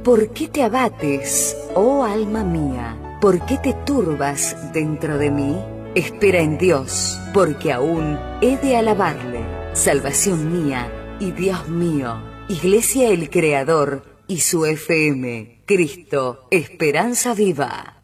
¿Por qué te abates, oh alma mía? ¿Por qué te turbas dentro de mí? Espera en Dios, porque aún he de alabarle. Salvación mía y Dios mío. Iglesia el Creador y su FM. Cristo, esperanza viva.